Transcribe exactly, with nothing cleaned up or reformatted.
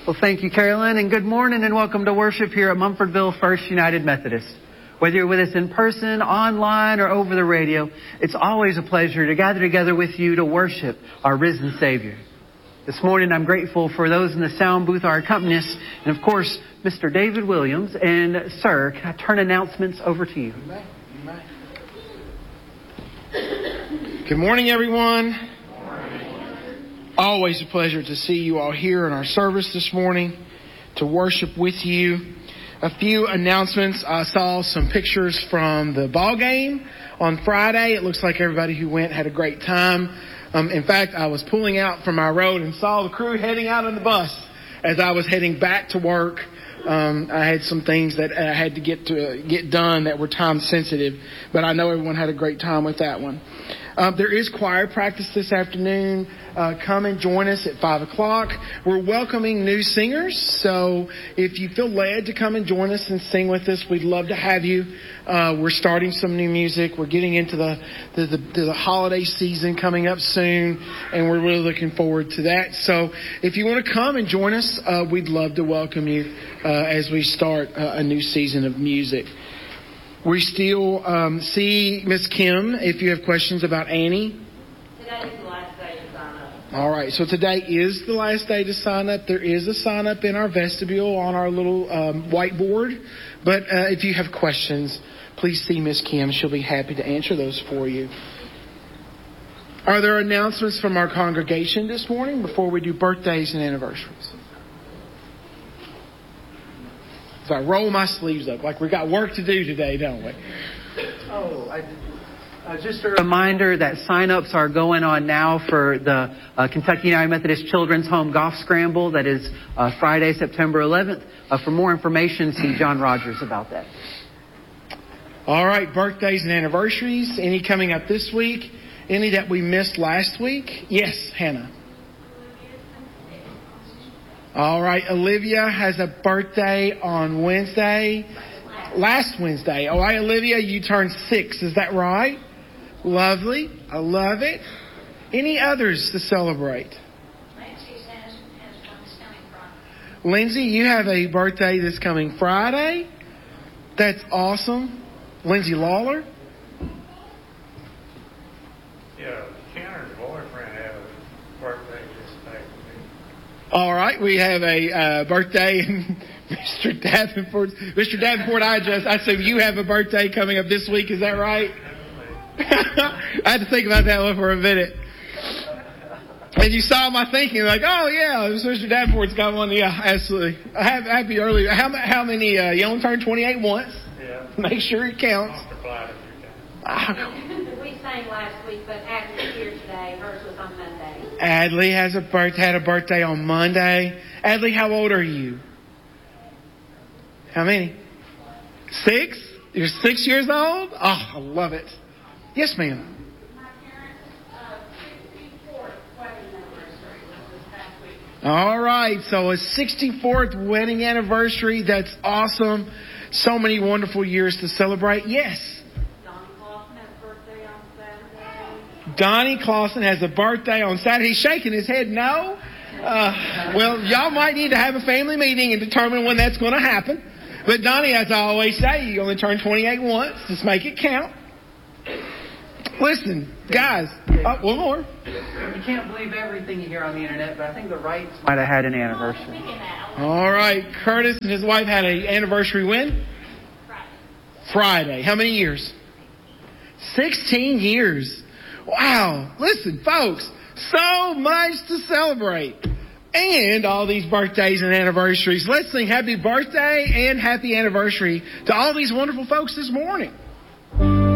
Well, thank you, Carolyn, and good morning and welcome to worship here at Mumfordville First United Methodist. Whether you're with us in person, online, or over the radio, it's always a pleasure to gather together with you to worship our risen Savior. This morning, I'm grateful for those in the sound booth, our accompanists, and of course, Mister David Williams. And sir, can I turn announcements over to you? You may. You may. Good morning, everyone. Always a pleasure to see you all here in our service this morning, to worship with you. A few announcements. I saw some pictures from the ball game on Friday. It looks like everybody who went had a great time. Um, in fact, I was pulling out from my road and saw the crew heading out on the bus as I was heading back to work. Um, I had some things that I had to get to uh, get done that were time sensitive, but I know everyone had a great time with that one. Uh, there is choir practice this afternoon. Uh, come and join us at five o'clock. We're welcoming new singers, so if you feel led to come and join us and sing with us, we'd love to have you. Uh, we're starting some new music. We're getting into the the, the the holiday season coming up soon, and we're really looking forward to that. So if you want to come and join us, uh, we'd love to welcome you uh, as we start uh, a new season of music. We still um, see Miss Kim if you have questions about Annie. Today is the last day to sign up. All right, so today is the last day to sign up. There is a sign up in our vestibule on our little um, whiteboard. But uh, if you have questions, please see Miss Kim. She'll be happy to answer those for you. Are there announcements from our congregation this morning before we do birthdays and anniversaries? So I roll my sleeves up like we got work to do today, don't we? Oh, I did. Uh, just a reminder that sign-ups are going on now for the uh, Kentucky United Methodist Children's Home Golf Scramble. That is uh, Friday, September eleventh. Uh, for more information, see John Rogers about that. All right, birthdays and anniversaries. Any coming up this week? Any that we missed last week? Yes, Hannah. All right, Olivia has a birthday on Wednesday. Last Wednesday. All right, Olivia, you turned six. Is that right? Lovely. I love it. Any others to celebrate? Lindsay, you have a birthday this coming Friday. That's awesome. Lindsay Lawler. Yeah, Kenner's boyfriend had a birthday this past week. All right, we have a uh, birthday in Mister Davenport. Mister Davenport, I just, I said you have a birthday coming up this week. Is that right? I had to think about that one for a minute. And you saw my thinking, like, oh yeah, Mister Davenport's got one. Yeah, absolutely. Happy early. How, how many? Uh, you only turned twenty-eight once. Yeah. Make sure it counts. We sang last week, but Adley's here today. Hers was on Monday. Adley has a birth, had a birthday on Monday. Adley, how old are you? How many? Six? You're six years old? Oh, I love it. Yes, ma'am. My parents' uh, sixty-fourth wedding anniversary was this past week. All right, so a sixty-fourth wedding anniversary. That's awesome. So many wonderful years to celebrate. Yes. Donnie Clausen has a birthday on Saturday. Donnie Clausen has a birthday on Saturday. He's shaking his head no. Uh, well, y'all might need to have a family meeting and determine when that's going to happen. But Donnie, as I always say, you only turn twenty-eight once. Just make it count. Listen, guys. Oh, one more. You can't believe everything you hear on the internet, but I think the Wrights might have had an anniversary. All right. Curtis and his wife had an anniversary when? Friday. Friday. How many years? sixteen years. Wow. Listen, folks, so much to celebrate. And all these birthdays and anniversaries. Let's sing happy birthday and happy anniversary to all these wonderful folks this morning.